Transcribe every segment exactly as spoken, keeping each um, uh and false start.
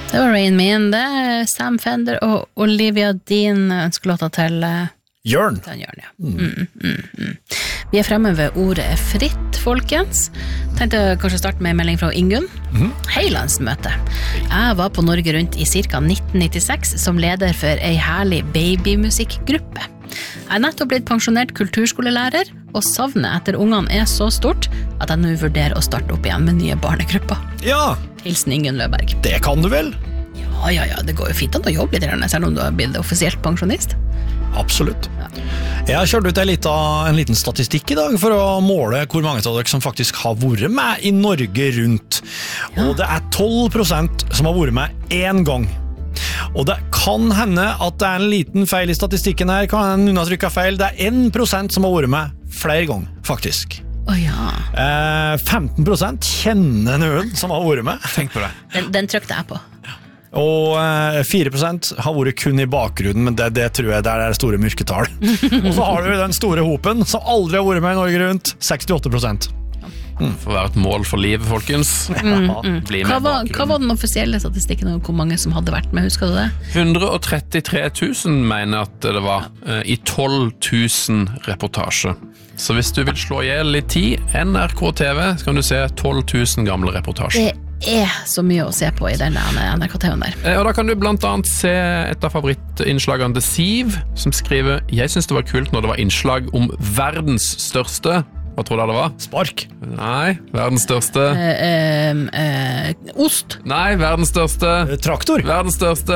Det var Rain Man, det Sam Fender og Olivia Dean ønsker låta til Jørn. Jørn, ja. Mm, mm, mm. Vi er fremme ved ordet fritt, folkens. Tenkte kanskje starte med en melding fra Ingunn. Mm-hmm. Hei, landsmøte. Jeg var på Norge Rundt i cirka nitten nittiseks som leder for ei herlig babymusikkgruppe. Jeg er nettopp blitt pensjonert kulturskolelærer, og savnet etter ungene er så stort at jeg nå vurderer å starte opp igjen med nye barnegrupper. Ja! Hilsen Ingunn Løberg. Det kan du vel? Ja, ja, ja, det går jo fint an å jobbe litt, selv om du har blitt offisielt pensjonist. Absolutt. Ja. Jeg har kjørt ut en liten, en liten statistikk i dag for å måle hvor mange av dere som faktisk har vært med i Norge Rundt. Ja. Og det er tolv prosent som har vært med én gang. Og det kan hende at det er en liten feil i statistikken her, kan en undertrykke feil. Det er én prosent som har vært med flere ganger, faktisk. Oh, ja. eh, femten prosent kjenner noen som har vært med. Tenk på det. Den, den trykte jeg på. Og eh, fire prosent har vært kun i bakgrunnen, men det, det tror jeg der er store mørketall. Og så har du den store hopen som aldri har vært med i Norge Rundt, sekstiåtte prosent. Mm. For å være et mål for livet, folkens. Mm, mm. Hva, var, hva var den offisielle statistikken og hvor mange som hadde vært med, husker du det? hundre og trettitre tusen mener at det var uh, i tolv tusen reportasjer. Så hvis du vil slå ihjel litt tid, N R K T V, så kan du se tolv tusen gamle reportasjer. Det er så mye å se på i den N R K T V-en der. Og da kan du blant annet se et av favorittinnslagene til Siv, som skriver: Jeg synes det var kult når det var innslag om verdens største. Hva tror du det var? Spark. Nei, verdens største. Uh, uh, uh, ost. Nei, verdens største. Uh, traktor. Verdens største.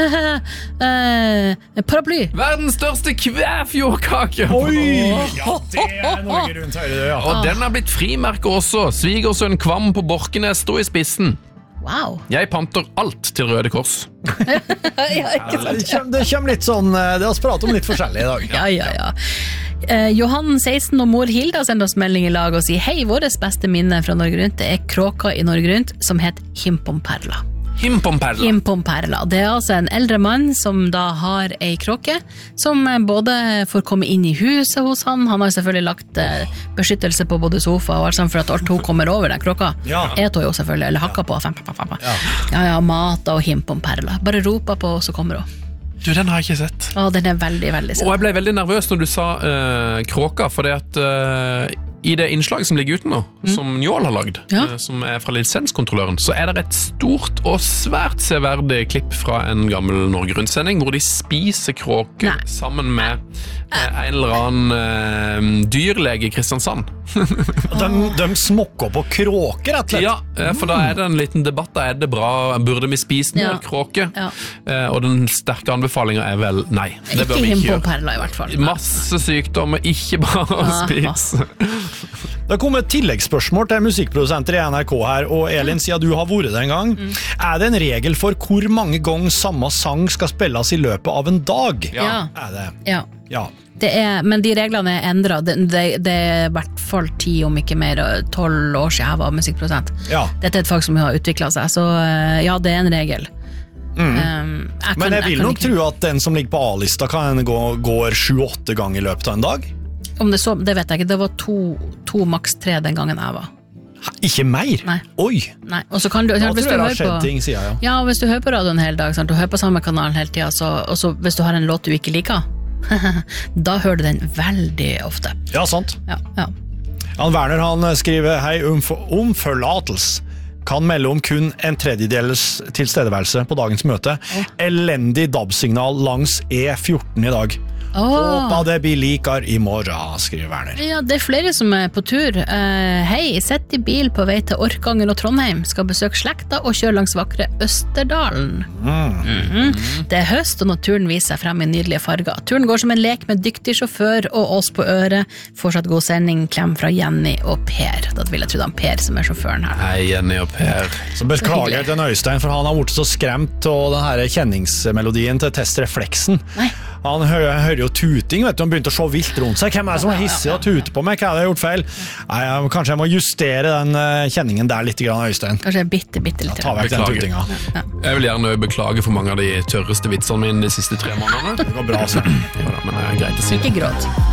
uh, paraply. Verdens største kvæfjordkake. Oi! Ja, det er Norge Rundt, hører du, ja. Og den har blitt frimerke også. Svigersønn Kvam på Borkenes stod i spissen. Wow. Jeg panter alt til Røde Kors. Ja, ikke sant. Det kommer, det kommer litt sånn, det har pratet om litt forskjellig i dag. Ja, ja, ja. Eh, Johan seksten og mor Hilda sender oss melding i lag og sier: Hei, våres beste minne fra Norge Rundt, det er kråka i Norge Rundt som het Himpomperla. Himpomperla. Himpomperla. Det er altså en eldre mann som da har ei kråke, som både får komme inn i huset hos han. Han har selvfølgelig lagt eh, beskyttelse på både sofa og alt sånt, for at alt hun kommer over den kråka. Ja. Eto jo selvfølgelig, eller hakka på. Fem, fem, fem, fem. Ja. ja, ja, mat og Himpomperla. Bare ropa på, så kommer hun. Du, den har jeg ikke sett. Å, den er veldig, veldig søt. Og jeg ble veldig nervøs når du sa uh, kråka, for det at uh, i det innslaget som ligger ute nå, mm. som Njål har lagd, ja. uh, som er fra lisenskontrolløren, så er det et stort og svært severdig klipp fra en gammel Norge Rundt-sending, hvor de spiser kråke Nei. sammen med uh, en eller annen uh, dyrlege i Kristiansand. de, de smokker på kråker, rett og slett. Ja, uh, for da er det en liten debatt, da er det bra, burde vi spise noe ja. kråke? Ja. Uh, og den sterke anbefalingen er vel nei. Det bør vi ikke gjøre. Perla, i hvert fall. Masse sykdommer, ikke bare å spise. Det kommer et tilleggsspørsmål til musikkprodusenter i N R K her, og Elin, siden du har vært det en gang, mm. er det en regel for hvor mange ganger samme sang skal spilles i løpet av en dag? Ja. Er det? Ja. Ja. Det er, men de reglene er endret. Det, det, det er i hvert fall ti, om ikke mer, tolv år siden jeg var musikkprodusent. Ja. Dette er et fag som har utviklet seg, så ja, det er en regel. Mm. Um, jeg kan, men jeg vil jeg nok ikke... tro at den som ligger på A-lista kan gå, går sju-åtte ganger i løpet av en dag. Om det så, det vet jeg ikke. Det var to, to maks tre den gangen jeg var. Ikke mer? Nei. Oi! Nei. Og så kan du, da hvis tror jeg du det har skjedd på, ting, sier jeg. Ja, hvis du hører på radioen hele dag, sant? Du hører på samme kanalen hele tiden, så, og så hvis du har en låt du ikke liker, da hører du den veldig ofte. Ja, sant. Ja, ja. Jan Werner, han skriver: Hei, om, om forlatelse. Kan melde om kun en tredjedels tilstedeværelse på dagens møte. Oh. Elendig D A B-signal langs E fjorten i dag. Oh. Håper det blir likere i morgen, skriver Werner. Ja, det er flere som er på tur. Uh, hei, sett i bil på vei til Orkanger og Trondheim. Skal besøke slekta og kjøre langs vakre Østerdalen. Mm. Mm-hmm. Det er høst, og naturen viser seg frem i nydelige farger. Turen går som en lek med dyktig sjåfør og oss på øret. Fortsatt god sending. Klem fra Jenny og Per. Da vil jeg tro det er Per som er sjåføren her. Hei, Jenny og Per. Så beklager til Øystein, for han har vært så skremt av den her kjenningsmelodien til testrefleksen. Nei. Han hører, hører jo tuting, vet du, han begynte å se vilt rundt seg. Hvem er det som hisser og tuter på meg? Hva er det jeg har gjort feil? Nei, jeg, kanskje jeg må justere den uh, kjenningen der litt, grann, Øystein. Kanskje bitte, bitte litt. Ja, ta vekk den tutinga. Ja. Jeg vil gjerne beklage for mange av de tørreste vitsene mine de siste tre månedene. Det går bra, så. Ja, men det er greit å si. Ikke gråt.